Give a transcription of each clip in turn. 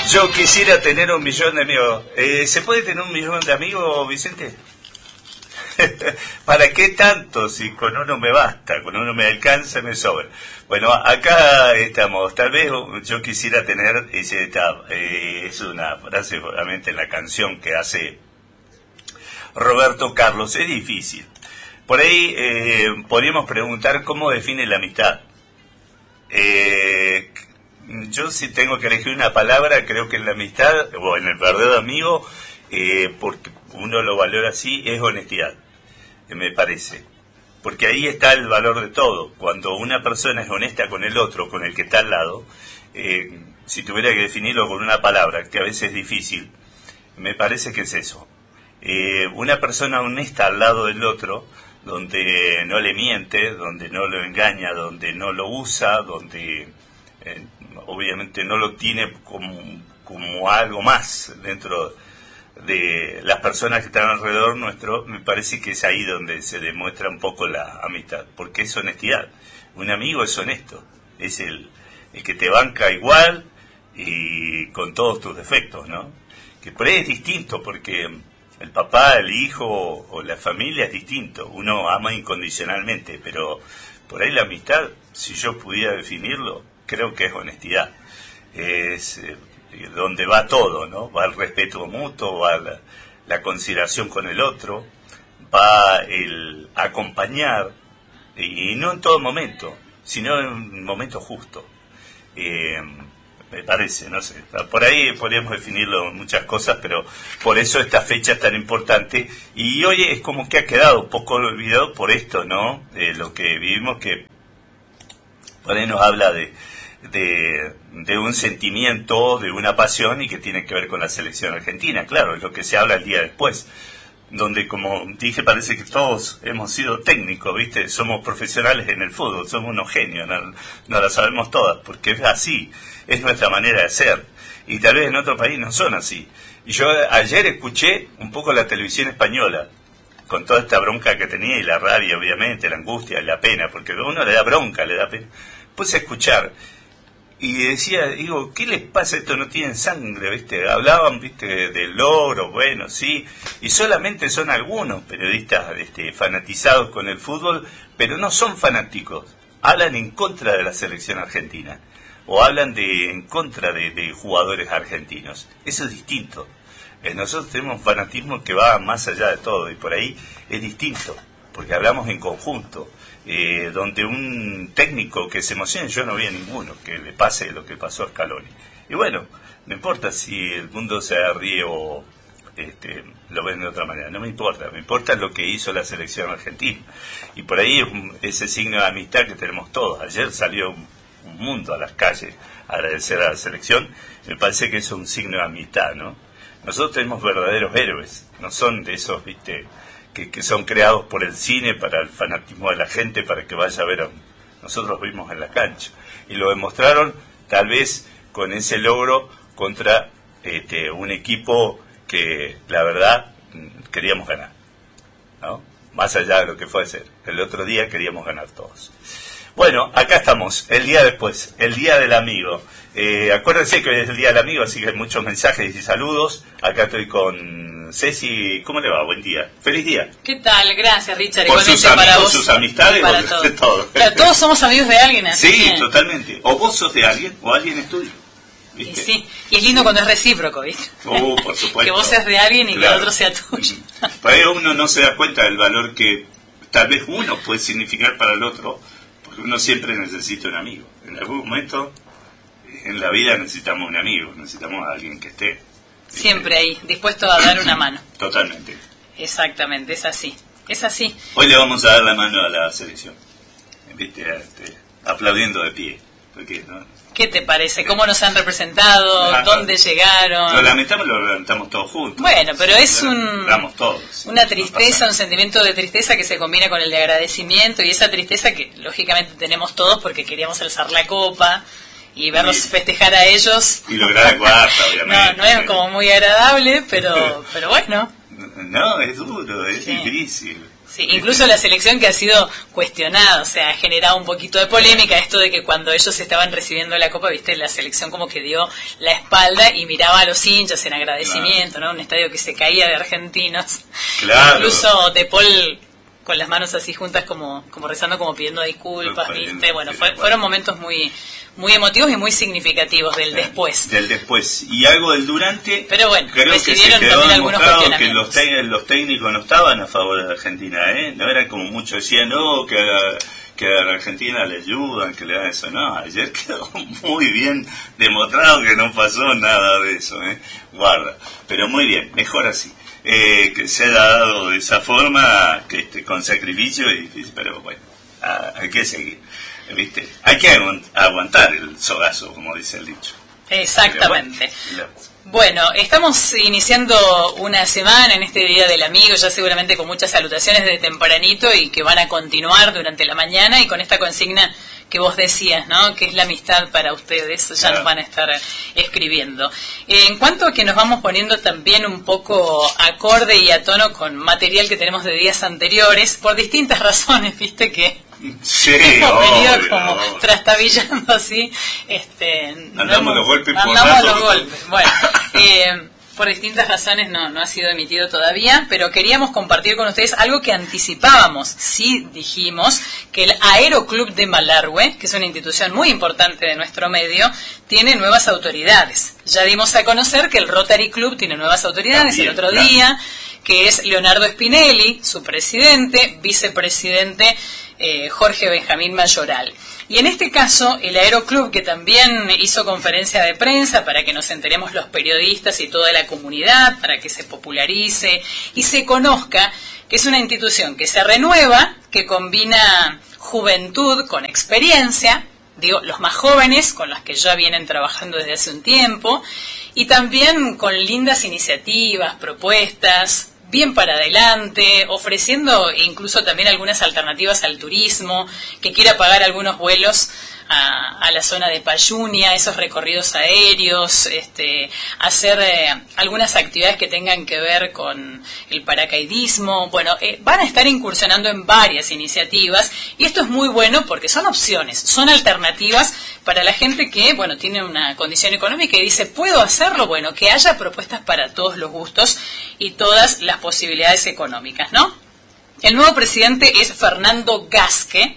Yo quisiera tener 1.000.000 de amigos. ¿Se puede tener 1.000.000 de amigos, Vicente? ¿Para qué tanto? Si con uno me basta, con uno me alcanza, me sobra. Bueno, acá estamos. Tal vez yo quisiera tener, es una frase realmente en la canción que hace Roberto Carlos. Es difícil. Por ahí podríamos preguntar cómo define la amistad. Yo si tengo que elegir una palabra, creo que en la amistad, o en el verdadero amigo, porque uno lo valora así, es honestidad, me parece. Porque ahí está el valor de todo. Cuando una persona es honesta con el otro, con el que está al lado, si tuviera que definirlo con una palabra, que a veces es difícil, me parece que es eso. Una persona honesta al lado del otro, donde no le miente, donde no lo engaña, donde no lo usa, donde obviamente no lo tiene como algo más dentro de las personas que están alrededor nuestro, me parece que es ahí donde se demuestra un poco la amistad, porque es honestidad. Un amigo es honesto, es el que te banca igual y con todos tus defectos, ¿no? Que por ahí es distinto, porque el papá, el hijo o la familia es distinto, uno ama incondicionalmente, pero por ahí la amistad, si yo pudiera definirlo, creo que es honestidad, es donde va todo, ¿no? Va el respeto mutuo, va la consideración con el otro, va el acompañar, y no en todo momento, sino en un momento justo. Me parece, no sé, por ahí podríamos definirlo en muchas cosas, pero por eso esta fecha es tan importante, y hoy es como que ha quedado un poco olvidado por esto, ¿no? Lo que vivimos, que por ahí nos habla de un sentimiento, de una pasión, y que tiene que ver con la selección argentina. Claro, es lo que se habla el día después, donde, como dije, parece que todos hemos sido técnicos, ¿viste? Somos profesionales en el fútbol, somos unos genios, no la sabemos todas, porque es así, es nuestra manera de ser, y tal vez en otro país no son así. Y yo ayer escuché un poco la televisión española, con toda esta bronca que tenía, y la rabia, obviamente, la angustia, la pena, porque a uno le da bronca, le da pena. Puse a escuchar, y digo, ¿qué les pasa? Esto no tienen sangre, ¿viste? Hablaban, ¿viste? Del logro, bueno, sí, y solamente son algunos periodistas fanatizados con el fútbol, pero no son fanáticos, hablan en contra de la selección argentina, o hablan en contra de jugadores argentinos. Eso es distinto. Nosotros tenemos un fanatismo que va más allá de todo, y por ahí es distinto, porque hablamos en conjunto. Donde un técnico que se emocione, yo no vi a ninguno que le pase lo que pasó a Scaloni. Y bueno, no importa si el mundo se ríe o lo ven de otra manera, no me importa, me importa lo que hizo la selección argentina. Y por ahí ese signo de amistad que tenemos todos. Ayer salió un mundo a las calles a agradecer a la selección, me parece que es un signo de amistad, ¿no? Nosotros tenemos verdaderos héroes, no son de esos, ¿viste?, que son creados por el cine para el fanatismo de la gente, para que vaya a ver. Nosotros los vimos en la cancha y lo demostraron tal vez con ese logro contra un equipo que la verdad queríamos ganar, ¿no? Más allá de lo que fue hacer. El otro día queríamos ganar todos. Bueno, acá estamos, el día después, el día del amigo. Acuérdense que hoy es el día del amigo, así que hay muchos mensajes y saludos. Acá estoy con Ceci. ¿Cómo le va? Buen día. Feliz día. ¿Qué tal? Gracias, Richard. Por igualmente sus amigos, para vos, sus amistades, para de todos. todo. Claro, todos somos amigos de alguien, así. Sí, totalmente. O vos sos de alguien, o alguien es tuyo. Y sí, y es lindo cuando es recíproco, ¿viste? Por supuesto. Que vos seas de alguien y claro, que el otro sea tuyo. Por ahí uno no se da cuenta del valor que tal vez uno puede significar para el otro, porque uno siempre necesita un amigo. En algún momento en la vida necesitamos un amigo, necesitamos a alguien que esté siempre ahí, dispuesto a dar una mano. Totalmente. Exactamente, es así. Es así. Hoy le vamos a dar la mano a la selección, ¿viste? Aplaudiendo de pie. Porque, ¿no? ¿Qué te parece? ¿Cómo nos han representado? ¿Dónde llegaron? Lo lamentamos todos juntos. Bueno, pero es todos, una tristeza, un sentimiento de tristeza que se combina con el de agradecimiento, y esa tristeza que lógicamente tenemos todos porque queríamos alzar la copa y verlos festejar a ellos. Y lograr el cuarto, obviamente. No es como muy agradable, pero bueno. No, es duro, es difícil. Sí, incluso la selección que ha sido cuestionada, o sea, ha generado un poquito de polémica esto de que cuando ellos estaban recibiendo la Copa, viste, la selección como que dio la espalda y miraba a los hinchas en agradecimiento, claro, ¿no? Un estadio que se caía de argentinos. Claro. Incluso De Paul con las manos así juntas como rezando, como pidiendo disculpas, ¿viste? Bueno, fueron momentos muy emotivos y muy significativos del después. Del después. Y algo del durante. Pero bueno, creo que se quedó demostrado que los técnicos no estaban a favor de Argentina, ¿eh? No era como muchos decían, no, que a la Argentina le ayudan, que le dan eso. No, ayer quedó muy bien demostrado que no pasó nada de eso, ¿eh? Guarda. Pero muy bien, mejor así. Que se haya dado de esa forma, con sacrificio y difícil, pero bueno, hay que seguir, ¿viste? Hay que aguantar el sogazo, como dice el dicho. Exactamente. Bueno, estamos iniciando una semana en este Día del Amigo, ya seguramente con muchas salutaciones de tempranito y que van a continuar durante la mañana y con esta consigna que vos decías, ¿no? Que es la amistad para ustedes, ya claro, nos van a estar escribiendo. En cuanto a que nos vamos poniendo también un poco acorde y a tono con material que tenemos de días anteriores, por distintas razones, viste que sí, hemos venido como trastabillando así, andamos los golpes. Bueno, por distintas razones no ha sido emitido todavía, pero queríamos compartir con ustedes algo que anticipábamos. Sí dijimos que el Aeroclub de Malargüe, que es una institución muy importante de nuestro medio, tiene nuevas autoridades. Ya dimos a conocer que el Rotary Club tiene nuevas autoridades también, el otro día, que es Leonardo Spinelli, su presidente, vicepresidente Jorge Benjamín Mayoral. Y en este caso, el Aeroclub, que también hizo conferencia de prensa para que nos enteremos los periodistas y toda la comunidad, para que se popularice y se conozca que es una institución que se renueva, que combina juventud con experiencia, digo, los más jóvenes, con los que ya vienen trabajando desde hace un tiempo, y también con lindas iniciativas, propuestas, bien para adelante, ofreciendo incluso también algunas alternativas al turismo, que quiera pagar algunos vuelos a la zona de Payunia, esos recorridos aéreos, hacer algunas actividades que tengan que ver con el paracaidismo. Bueno, van a estar incursionando en varias iniciativas y esto es muy bueno porque son opciones, son alternativas para la gente que, bueno, tiene una condición económica y dice, ¿puedo hacerlo? Bueno, que haya propuestas para todos los gustos y todas las posibilidades económicas, ¿no? El nuevo presidente es Fernando Gasque.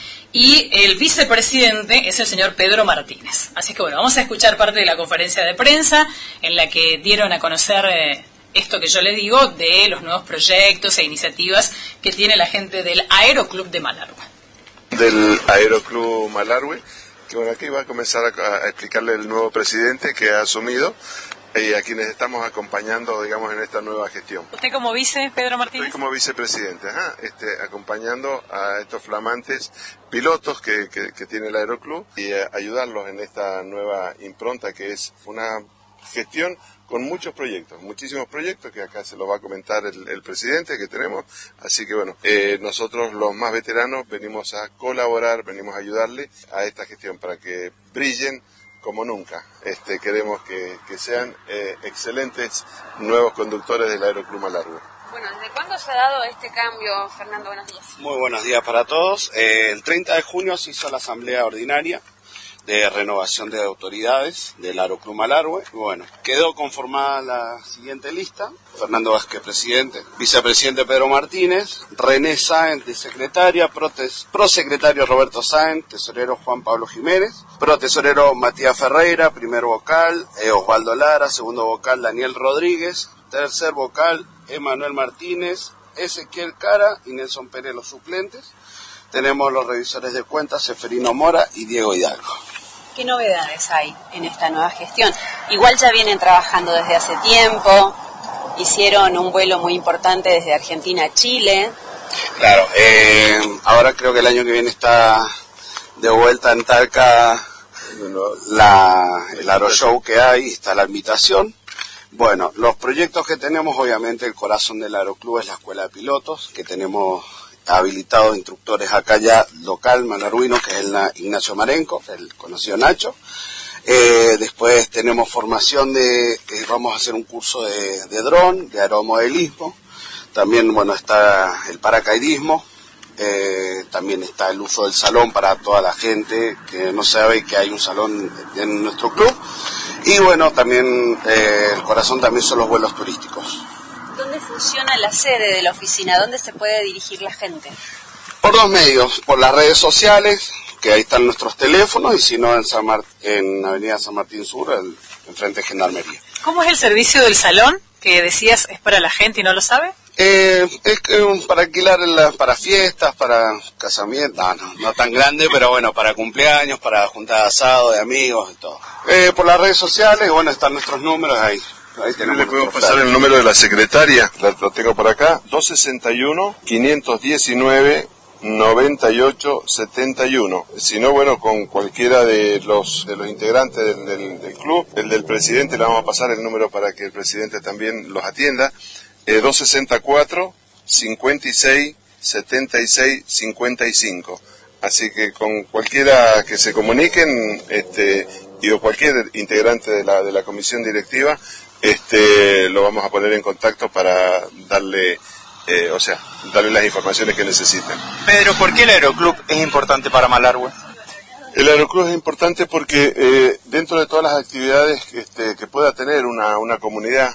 Y el vicepresidente es el señor Pedro Martínez. Así que bueno, vamos a escuchar parte de la conferencia de prensa en la que dieron a conocer esto que yo le digo de los nuevos proyectos e iniciativas que tiene la gente del Aeroclub de Malargüe. Del Aeroclub Malargüe, que bueno, aquí va a comenzar a explicarle el nuevo presidente que ha asumido y a quienes estamos acompañando, digamos, en esta nueva gestión. ¿Usted como vice, Pedro Martínez? Estoy como vicepresidente, acompañando a estos flamantes pilotos que tiene el Aeroclub y ayudarlos en esta nueva impronta que es una gestión con muchos proyectos, muchísimos proyectos que acá se lo va a comentar el presidente que tenemos. Así que bueno, nosotros los más veteranos venimos a colaborar, venimos a ayudarle a esta gestión para que brillen como nunca. Queremos que sean excelentes nuevos conductores del Aeroclub Malargüe. Bueno, ¿desde cuándo se ha dado este cambio, Fernando? Buenos días. Muy buenos días para todos. El 30 de junio se hizo la asamblea ordinaria de renovación de autoridades del Aeroclub Malargüe. Bueno, quedó conformada la siguiente lista: Fernando Vázquez, presidente; vicepresidente Pedro Martínez; René Sáenz, de secretaria; prosecretario Roberto Sáenz; tesorero Juan Pablo Jiménez; protesorero Matías Ferreira; primer vocal Osvaldo Lara; segundo vocal Daniel Rodríguez; tercer vocal Emanuel Martínez, Ezequiel Cara y Nelson Pérez, los suplentes. Tenemos los revisores de cuentas Seferino Mora y Diego Hidalgo. ¿Qué novedades hay en esta nueva gestión? Igual ya vienen trabajando desde hace tiempo, hicieron un vuelo muy importante desde Argentina a Chile. Claro, ahora creo que el año que viene está de vuelta en Talca el Aeroshow que hay, está la invitación. Bueno, los proyectos que tenemos, obviamente el corazón del Aeroclub es la escuela de pilotos, que tenemos habilitados instructores acá ya local, malarguino, que es el Ignacio Marenco, el conocido Nacho. Después tenemos formación vamos a hacer un curso de dron, de aeromodelismo. También, bueno, está el paracaidismo. También está el uso del salón para toda la gente que no sabe que hay un salón en nuestro club. Y bueno, también el corazón también son los vuelos turísticos. ¿Dónde funciona la sede de la oficina? ¿Dónde se puede dirigir la gente? Por dos medios, por las redes sociales, que ahí están nuestros teléfonos, y si no en Avenida San Martín Sur, enfrente de Gendarmería. ¿Cómo es el servicio del salón que decías es para la gente y no lo sabe? Es para alquilar para fiestas, para casamientos, no tan grande, pero bueno, para cumpleaños, para juntar asado de amigos y todo. Por las redes sociales, bueno, están nuestros números ahí. Ahí tenemos. ¿Le podemos pasar el número de la secretaria? Lo tengo por acá, 261-519-9871. Si no, bueno, con cualquiera de los integrantes del club, el del presidente, le vamos a pasar el número para que el presidente también los atienda. 264-56-76-55. Así que con cualquiera que se comuniquen, y o cualquier integrante de la comisión directiva, lo vamos a poner en contacto para darle las informaciones que necesiten. Pedro, ¿por qué el Aeroclub es importante para Malargüe? El Aeroclub es importante porque dentro de todas las actividades que pueda tener una comunidad,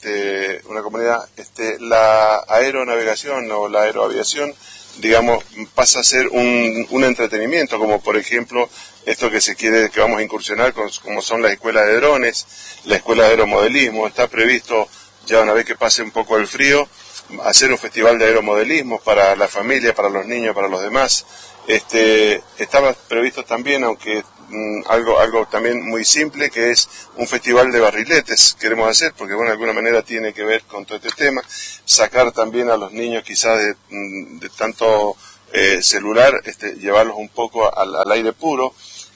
la aeronavegación o la aeroaviación, digamos, pasa a ser un entretenimiento, como por ejemplo esto que vamos a incursionar, como son las escuelas de drones, la escuela de aeromodelismo. Está previsto, ya una vez que pase un poco el frío, hacer un festival de aeromodelismo para la familia, para los niños, para los demás. Estaba previsto también, aunque algo también muy simple, que es un festival de barriletes. Queremos hacer, porque bueno, de alguna manera tiene que ver con todo este tema, sacar también a los niños quizás de tanto celular, llevarlos un poco al aire puro.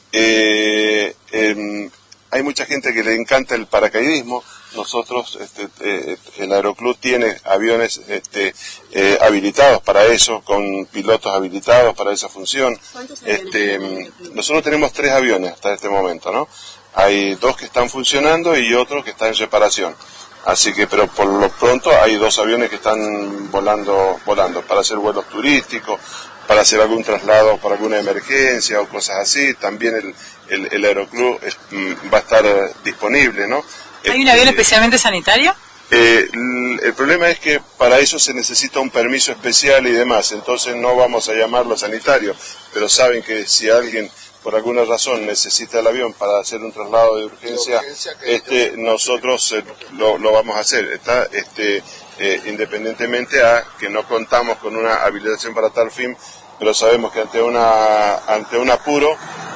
Hay mucha gente que le encanta el paracaidismo. Nosotros, el Aeroclub tiene aviones habilitados para eso, con pilotos habilitados para esa función. Nosotros tenemos 3 aviones hasta este momento, ¿no? Hay 2 que están funcionando y otro que está en reparación. Así que, pero por lo pronto hay 2 aviones que están volando para hacer vuelos turísticos, para hacer algún traslado para alguna emergencia o cosas así. También el Aeroclub va a estar disponible, ¿no? ¿Hay un avión especialmente sanitario? El problema es que para eso se necesita un permiso especial y demás, entonces no vamos a llamarlo sanitario, pero saben que si alguien por alguna razón necesita el avión para hacer un traslado de urgencia, nosotros lo vamos a hacer. Está independientemente a que no contamos con una habilitación para tal fin, pero sabemos que ante un apuro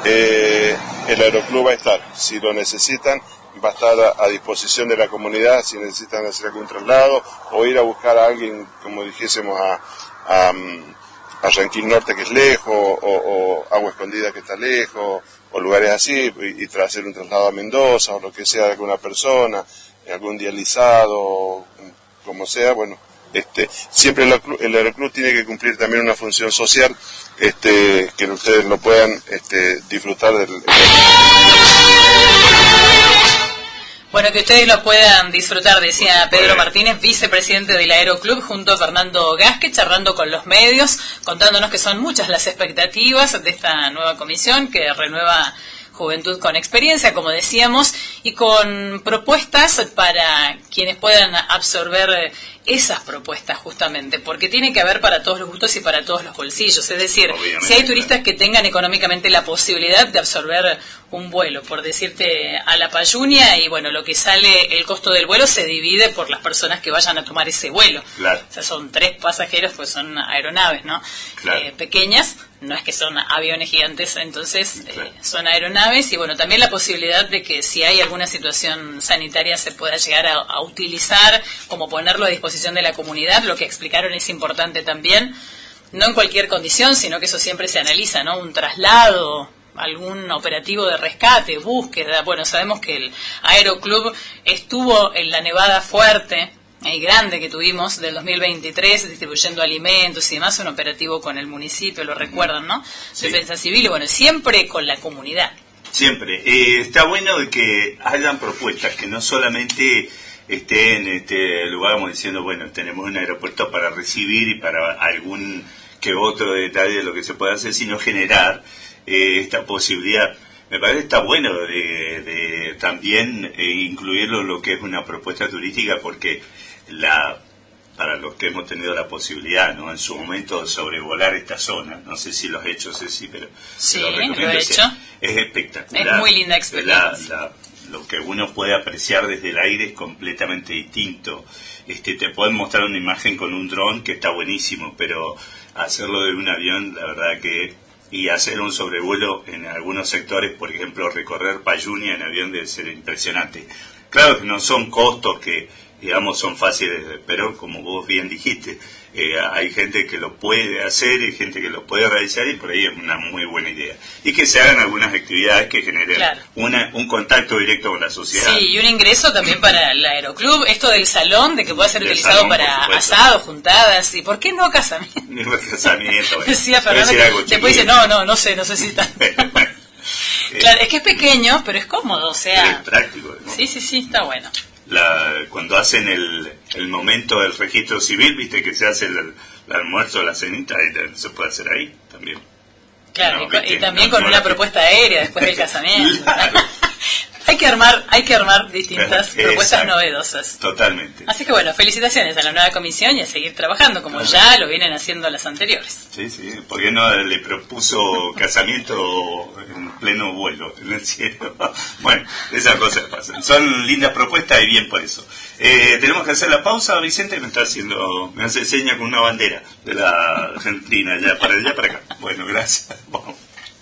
el Aeroclub va a estar. Si lo necesitan, va a estar a disposición de la comunidad si necesitan hacer algún traslado o ir a buscar a alguien, como dijésemos, a Ranquín Norte, que es lejos, o Agua Escondida, que está lejos, o lugares así, y hacer un traslado a Mendoza o lo que sea de alguna persona, algún dializado, como sea. Bueno, siempre el Aeroclub tiene que cumplir también una función social, que ustedes lo puedan disfrutar del. Bueno, que ustedes lo puedan disfrutar, decía Pedro Martínez, vicepresidente del Aeroclub, junto a Fernando Gasque, charlando con los medios, contándonos que son muchas las expectativas de esta nueva comisión que renueva Juventud con Experiencia, como decíamos, y con propuestas para quienes puedan absorber esas propuestas justamente, porque tiene que haber para todos los gustos y para todos los bolsillos. Es decir, obviamente, si hay turistas que tengan económicamente la posibilidad de absorber un vuelo, por decirte, a La Payunia, y bueno, lo que sale, el costo del vuelo se divide por las personas que vayan a tomar ese vuelo. Claro. O sea, son 3 pasajeros, pues son aeronaves, ¿no? Claro. Pequeñas, no es que son aviones gigantes, entonces son aeronaves, y bueno, también la posibilidad de que si hay alguna situación sanitaria se pueda llegar a utilizar, como ponerlo a disposición de la comunidad. Lo que explicaron es importante también, no en cualquier condición, sino que eso siempre se analiza, ¿no? Un traslado, algún operativo de rescate, búsqueda. Bueno, sabemos que el Aeroclub estuvo en la nevada fuerte y grande que tuvimos del 2023, distribuyendo alimentos y demás, un operativo con el municipio, lo recuerdan, ¿no? Sí. Defensa Civil, y bueno, siempre con la comunidad. Siempre. Está bueno de que hayan propuestas que no solamente esté en este lugar, como diciendo, bueno, tenemos un aeropuerto para recibir y para algún que otro detalle de lo que se puede hacer, sino generar esta posibilidad. Me parece que está bueno de también incluirlo en lo que es una propuesta turística, porque para los que hemos tenido la posibilidad, ¿no?, en su momento de sobrevolar esta zona, no sé si lo has hecho, Ceci, pero sí, lo recomiendo. Lo he hecho. Es espectacular. Es muy linda experiencia. Lo que uno puede apreciar desde el aire es completamente distinto. Te pueden mostrar una imagen con un dron que está buenísimo, pero hacerlo de un avión, la verdad que... Y hacer un sobrevuelo en algunos sectores, por ejemplo, recorrer Payunia en avión debe ser impresionante. Claro que no son costos que, digamos, son fáciles, pero como vos bien dijiste, hay gente que lo puede hacer, hay gente que lo puede realizar, y por ahí es una muy buena idea. Y que se hagan algunas actividades que generen un contacto directo con la sociedad. Sí, y un ingreso también para el aeroclub, esto del salón, de que pueda ser utilizado para asados, juntadas, y ¿por qué no casamiento? Casamiento, decía Fernando, después dice, no sé si está... Claro, es que es pequeño, pero es cómodo, o sea... Es práctico, ¿no? Sí, está bueno. Cuando hacen el momento del registro civil, viste que se hace el almuerzo, la cenita, y se puede hacer ahí también. Claro, y también con una propuesta aérea después del casamiento. Claro. Hay que armar distintas propuestas novedosas. Totalmente. Así que bueno, felicitaciones a la nueva comisión y a seguir trabajando como ya lo vienen haciendo las anteriores. Sí, ¿por qué no le propuso casamiento en pleno vuelo en el cielo? Bueno, esas cosas pasan. Son lindas propuestas y bien por eso. Tenemos que hacer la pausa. Vicente me hace seña con una bandera de la Argentina, allá para acá. Bueno, gracias. Vamos.